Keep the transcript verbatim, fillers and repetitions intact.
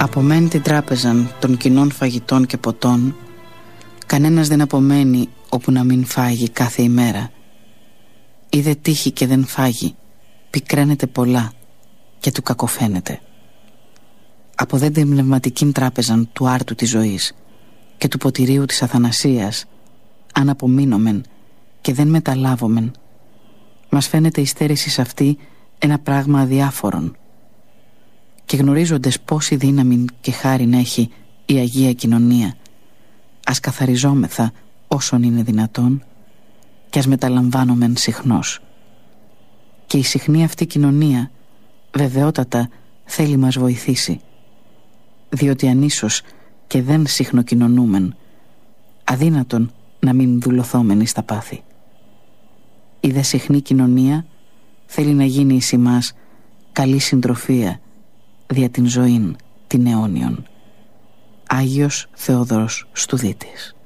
Απομένει την τράπεζαν των κοινών φαγητών και ποτών, κανένας δεν απομένει όπου να μην φάγει κάθε ημέρα. Ή δε τύχει και δεν φάγει, πικραίνεται πολλά και του κακοφαίνεται. Από δε την πνευματικήν τράπεζαν του άρτου της ζωής και του ποτηρίου της αθανασίας, αν απομείνομεν και δεν μεταλάβομεν, μας φαίνεται η στέρηση αυτή ένα πράγμα αδιάφορον. Και γνωρίζοντες πόση δύναμη και χάριν έχει η Αγία Κοινωνία, ας καθαριζόμεθα όσον είναι δυνατόν και ας μεταλαμβάνομεν συχνώς. Και η συχνή αυτή κοινωνία βεβαιότατα θέλει μας βοηθήσει, διότι αν ίσως και δεν συχνοκοινωνούμεν, αδύνατον να μην δουλωθόμεν στα πάθη. Η δε συχνή κοινωνία θέλει να γίνει εις ημάς καλή συντροφία δια την ζωήν την αιώνιον. Άγιος Θεόδωρος Στουδίτης.